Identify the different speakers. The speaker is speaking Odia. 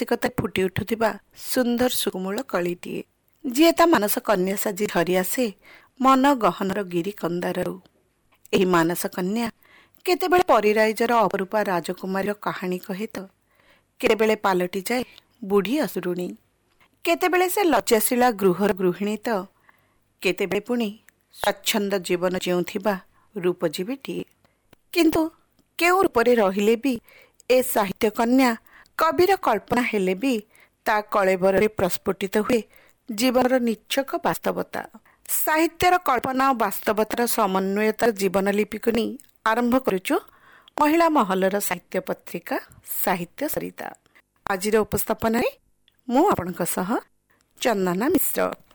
Speaker 1: ମାନସିକତା ଫୁଟି ଉଠୁଥିବା ସୁନ୍ଦର ସୁମୂଳ କଳିଟିଏ, ଯିଏ ତା ମାନସ କନ୍ୟା ସାଜି ଧରି ଆସେ ମନ ଗହନର ଗିରି କନ୍ଦାରରୁ। ଏହି ମାନସ କନ୍ୟା କେତେବେଳେ ପରିରାଇଜର ଅପରୂପା ରାଜକୁମାରୀର କାହାଣୀ କହେ ତ କେତେବେଳେ ପାଲଟିଯାଏ ବୁଢ଼ୀ ଅସୁରୁଣୀ, କେତେବେଳେ ସେ ଲଜ୍ଜାଶୀଳା ଗୃହର ଗୃହିଣୀ ତ କେତେବେଳେ ପୁଣି ସ୍ୱଚ୍ଛନ୍ଦ ଜୀବନ ଯେଉଁଥିବା ରୂପଜୀବୀଟିଏ। କିନ୍ତୁ କେଉଁ ରୂପରେ ରହିଲେ ବି ଏ ସାହିତ୍ୟ କନ୍ୟା କବିର କଳ୍ପନା ହେଲେ ବି ତା କଳେବରରେ ପ୍ରସ୍ଫୁଟିତ ହୁଏ ଜୀବନର ନିଚ୍ଛକ ବାସ୍ତବତା। ସାହିତ୍ୟର କଳ୍ପନା ଓ ବାସ୍ତବତାର ସମନ୍ୱୟତାର ଜୀବନଲିପିକୁ ନେଇ ଆରମ୍ଭ କରୁଛୁ ମହିଳା ମହଲର ସାହିତ୍ୟ ପତ୍ରିକା ସାହିତ୍ୟ ସରିତା। ଆଜିର ଉପସ୍ଥାପନାରେ ମୁଁ ଆପଣଙ୍କ ସହ ଚନ୍ଦନା ମିଶ୍ର।